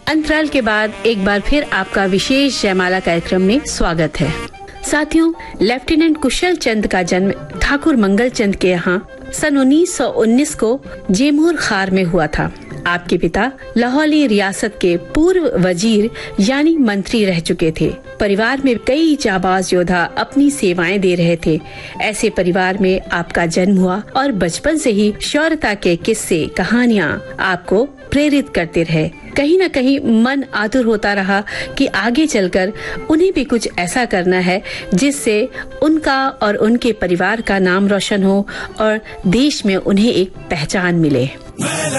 अंतराल के बाद एक बार फिर आपका विशेष जयमाला कार्यक्रम में स्वागत है। साथियों, लेफ्टिनेंट कुशल चंद का जन्म ठाकुर मंगल चंद के यहाँ सन 1919 को जेमूर खार में हुआ था। आपके पिता लाहौली रियासत के पूर्व वजीर यानी मंत्री रह चुके थे। परिवार में कई जाबाज योद्धा अपनी सेवाएं दे रहे थे। ऐसे परिवार में आपका जन्म हुआ और बचपन से ही शौर्यता के किस्से कहानियां आपको प्रेरित करते रहे। कहीं न कहीं मन आतुर होता रहा कि आगे चलकर उन्हें भी कुछ ऐसा करना है जिससे उनका और उनके परिवार का नाम रोशन हो और देश में उन्हें एक पहचान मिले।